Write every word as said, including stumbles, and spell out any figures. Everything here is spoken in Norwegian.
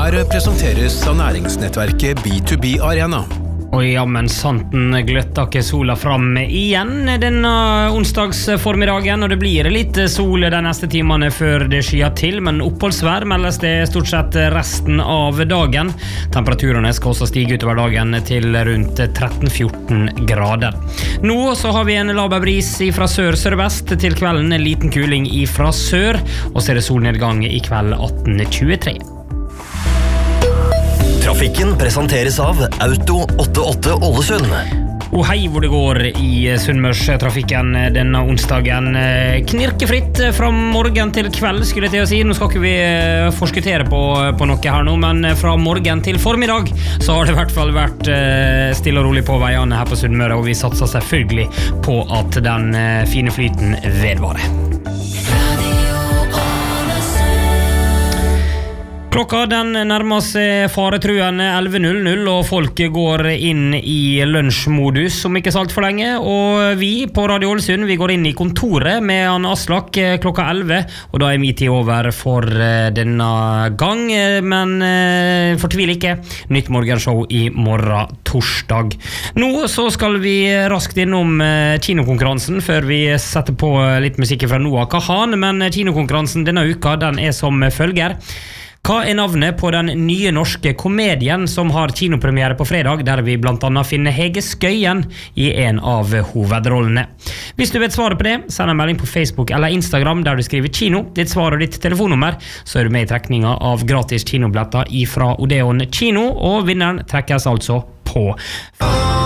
Her presenteres av næringsnettverket B to B Arena. Og jammen santen gløtter ikke sola fram igjen denne onsdags formiddagen, og det blir litt sol de neste timene før det skyer til, men oppholdsvær meldes det stort sett resten av dagen. Temperaturene skal også stige utover dagen til rundt tretten til fjorten grader. Nå så har vi en laber bris fra sør-sørvest, til kvelden en liten kuling fra sør, og så er det solnedgang i kveld atten tjuetre. Trafikken presenteres av Auto åttiåtte Ålesund. Og hei hvor det går i Sunnmørstrafikken denne onsdagen. Knirkefritt fra morgen til kveld, skulle jeg til å si. Nå skal ikke vi forskuttere på, på noe her nå, men fra morgen til formiddag så har det i hvert fall vært stille og rolig på veiene her på Sunnmøre, og vi satser selvfølgelig på at den fine flyten vedvarer. Klokka den nærmer seg faretruende elleve null null, og folk går inn i lunsjmodus om ikke så alt for lenge, og vi på Radio Ålesund, vi går inn i kontoret med han Aslak klokka elleve, og da er min tid over for denne gang, men fortvil ikke, nytt morgenshow i morgen torsdag. Nå så skal vi raskt innom kinokonkurransen før vi setter på litt musikk fra Noah Kahan, men kinokonkurransen denne uka, den er som følger. Hva er navnet på den nye norske komedien som har kinopremiere på fredag, der vi blant annet finner Hege Skøyen i en av hovedrollene? Hvis du vet svaret på det, send en melding på Facebook eller Instagram der du skriver kino, ditt svar og ditt telefonnummer, så er du med i trekninga av gratis kinobilletter ifra Odeon Kino, og vinneren trekkes altså på